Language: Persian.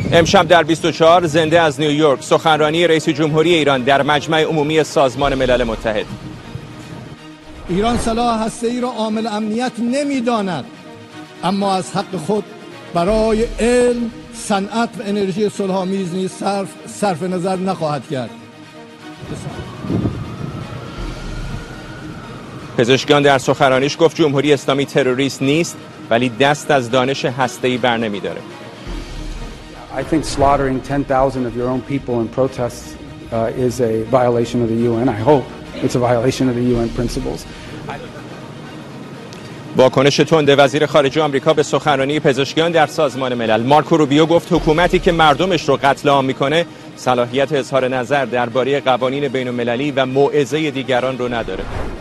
امشب در 24 زنده از نیویورک سخنرانی رئیس جمهوری ایران در مجمع عمومی سازمان ملل متحد. ایران سلاح هسته‌ای را عامل امنیت نمی‌داند، اما از حق خود برای علم، صنعت و انرژی صلح‌آمیز نیز صرف نظر نخواهد کرد. پزشکیان در سخنرانیش گفت جمهوری اسلامی تروریست نیست، ولی دست از دانش هسته‌ای برنمی‌داره. I think slaughtering 10,000 of your own people in protests is a violation of the UN. I hope it's a violation of the UN principles. واکنش تند وزیر خارجه آمریکا به سخنرانی پزشکیان در سازمان ملل. مارکو روبیو گفت حکومتی که مردمش رو قتل عام میکنه صلاحیت اظهار نظر درباره قوانین بین‌المللی و موعظه دیگران رو نداره.